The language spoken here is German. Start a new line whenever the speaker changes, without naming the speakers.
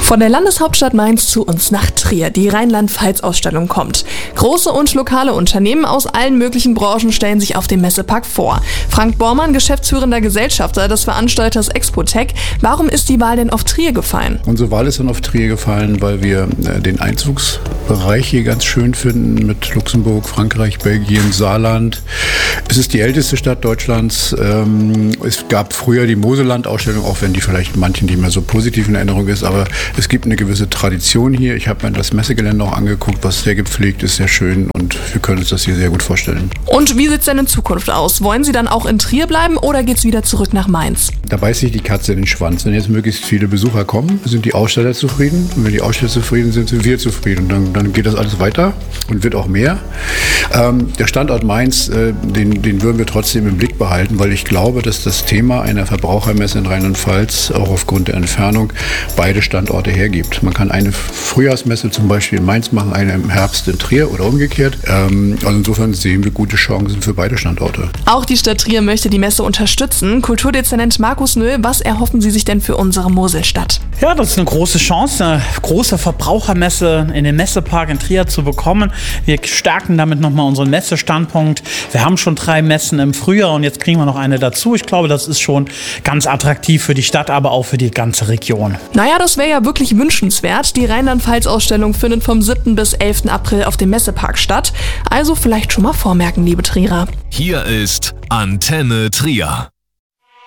Von der Landeshauptstadt Mainz zu uns nach Trier. Die Rheinland-Pfalz-Ausstellung kommt. Große und lokale Unternehmen aus allen möglichen Branchen stellen sich auf dem Messepark vor. Frank Bormann, geschäftsführender Gesellschafter des Veranstalters Expotec. Warum ist die Wahl denn auf Trier gefallen?
Unsere Wahl ist dann auf Trier gefallen, weil wir den Einzugsbereich hier ganz schön finden mit Luxemburg, Frankreich, Belgien, Saarland. Es ist die älteste Stadt Deutschlands. Es gab früher die Moselland-Ausstellung, auch wenn die vielleicht manchen nicht mehr so positiv in Erinnerung ist, aber es gibt eine gewisse Tradition hier. Ich habe mir das Messegelände auch angeguckt, was sehr gepflegt ist, sehr schön und wir können uns das hier sehr gut vorstellen.
Und wie sieht es denn in Zukunft aus? Wollen Sie dann auch in Trier bleiben oder geht es wieder zurück nach Mainz?
Da beißt sich die Katze in den Schwanz. Wenn jetzt möglichst viele Besucher kommen, sind die Aussteller zufrieden. Und wenn die Aussteller zufrieden sind, sind wir zufrieden. Und dann geht das alles weiter und wird auch mehr. Der Standort Mainz, den würden wir trotzdem im Blick behalten, weil ich glaube, dass das Thema einer Verbrauchermesse in Rheinland-Pfalz auch aufgrund der Entfernung beide Standorte hergibt. Man kann eine Frühjahrsmesse zum Beispiel in Mainz machen, eine im Herbst in Trier oder umgekehrt. Also insofern sehen wir gute Chancen für beide Standorte.
Auch die Stadt Trier möchte die Messe unterstützen. Kulturdezernent Markus Nöll, was erhoffen Sie sich denn für unsere Moselstadt?
Ja, das ist eine große Chance, eine große Verbrauchermesse in den Messepark in Trier zu bekommen. Wir stärken damit nochmal unseren Messestandpunkt. Wir haben schon 3 Messen im Frühjahr und jetzt kriegen wir noch eine dazu. Ich glaube, das ist schon ganz attraktiv für die Stadt, aber auch für die ganze Region.
Naja, das wäre ja wirklich wünschenswert. Die Rheinland-Pfalz-Ausstellung findet vom 7. bis 11. April auf dem Messepark statt. Also vielleicht schon mal vormerken, liebe Trierer.
Hier ist Antenne Trier.